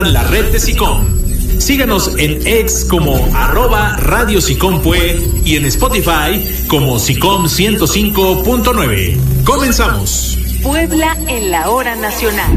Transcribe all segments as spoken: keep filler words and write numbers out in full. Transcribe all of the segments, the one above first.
La red de SICOM. Síganos en X como arroba Radio SICOM Pue y en Spotify como SICOM ciento cinco punto nueve. Comenzamos. Puebla en la hora nacional.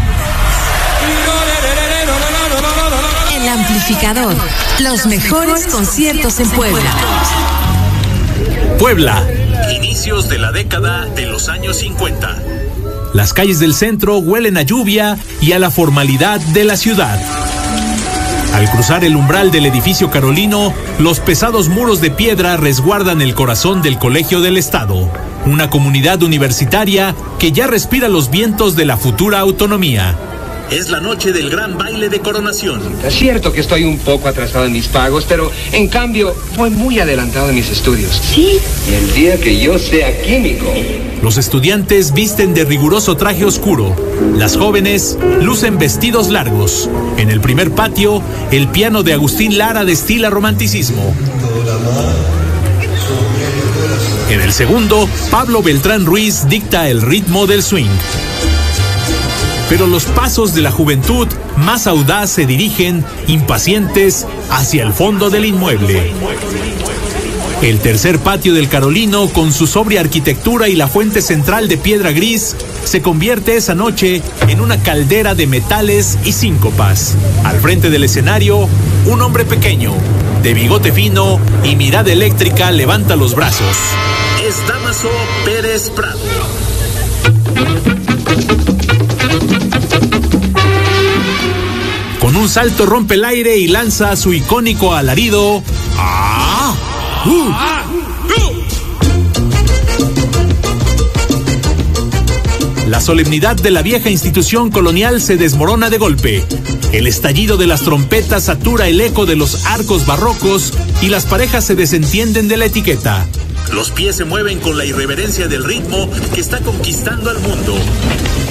El amplificador. Los mejores conciertos en Puebla. Puebla. Inicios de la década de los años cincuenta. Las calles del centro huelen a lluvia y a la formalidad de la ciudad. Al cruzar el umbral del edificio carolino, los pesados muros de piedra resguardan el corazón del Colegio del Estado, una comunidad universitaria que ya respira los vientos de la futura autonomía. Es la noche del gran baile de coronación. Es cierto que estoy un poco atrasado en mis pagos, pero en cambio voy muy adelantado en mis estudios. Sí, y el día que yo sea químico. Los estudiantes visten de riguroso traje oscuro. Las jóvenes lucen vestidos largos. En el primer patio, el piano de Agustín Lara destila romanticismo. En el segundo, Pablo Beltrán Ruiz dicta el ritmo del swing. Pero los pasos de la juventud más audaz se dirigen, impacientes, hacia el fondo del inmueble. El tercer patio del Carolino, con su sobria arquitectura y la fuente central de piedra gris, se convierte esa noche en una caldera de metales y síncopas. Al frente del escenario, un hombre pequeño, de bigote fino y mirada eléctrica, levanta los brazos. Es Dámaso Pérez Prado. Con un salto rompe el aire y lanza su icónico alarido. ¡Ah! ¡Uh! La solemnidad de la vieja institución colonial se desmorona de golpe. El estallido de las trompetas satura el eco de los arcos barrocos y las parejas se desentienden de la etiqueta. Los pies se mueven con la irreverencia del ritmo que está conquistando al mundo.